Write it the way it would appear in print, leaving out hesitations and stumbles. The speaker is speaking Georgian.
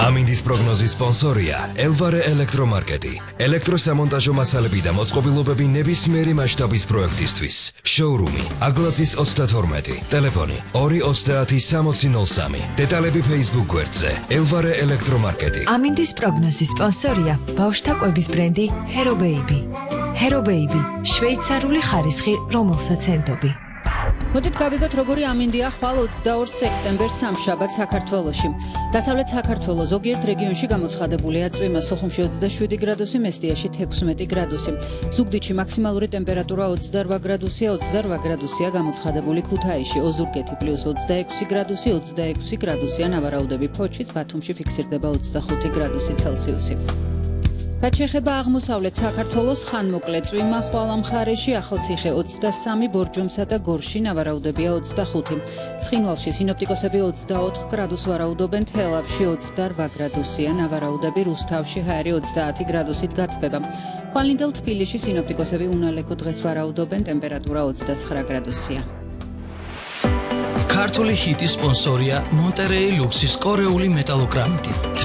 ამინდის პროგნოზის სპონსორია ელვარე ელექტრომარკეტი. ელექტროსამონტაჟო მასალები და მოწყობილობები ნებისმიერი მასშტაბის პროექტისთვის. შოურუმი აგლაძის 32, ტელეფონი 230-6003. დეტალები Facebook გვერდზე ელვარე ელექტრომარკეტი. ამინდის პროგნოზის სპონსორია ბავშვთა კვების ბრენდი Hero Baby. Hero Baby, შვეიცარიული ხარისხი, რომელსაც ენდობი. მოდით გავიგოთ როგორი ამინდია ხვალ 22 სექტემბერს სამშაბათ საქართველოში. დასავლეთ საქართველოს ზოგიერთ რეგიონში გამოცხადებულია წვიმა, სოხუმში 27 გრადუსი, მესტიაში 16 გრადუსი. ზუგდიდში მაქსიმალური ტემპერატურა 28 გრადუსია, 28 გრადუსია გამოცხადებული ქუთაისში, ოზურგეთი +26 გრადუსი, 26 გრადუსია ნავარაუდები ფოჩით, ბათუმში ფიქსირდება 25 გრადუსი ცელსიუსი. რაც შეეხება აღმოსავლეთ საქართველოს, ხანმოკლე წვიმა ხვალ ამ მხარეში, ახალციხე 23, ბორჯომსა და გორში ნავარაუდებია 25. ცხინვალში სინოპტიკოსები 24 გრადუსს ვარაუდობენ, თელავში 28 გრადუსია ნავარაუდები, რუსთავში ჰაერი 30 გრადუსით გათბება. ხვალინდელ თბილისში სინოპტიკოსები უნალეკო დღეს ვარაუდობენ, ტემპერატურა 29 გრადუსია. ქართული ჰიტის სპონსორია მონტერეი ლუქსის კორეული მეტალოგრამიტი.